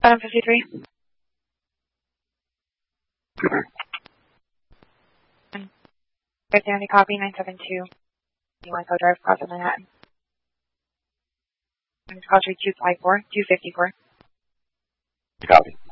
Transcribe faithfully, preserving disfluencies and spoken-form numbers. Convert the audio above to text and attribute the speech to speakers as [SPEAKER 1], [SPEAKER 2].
[SPEAKER 1] seven fifty-three. Sandy, copy nine seven two. You want to go drive across Manhattan. Call three two five four, two fifty-four.
[SPEAKER 2] Copy.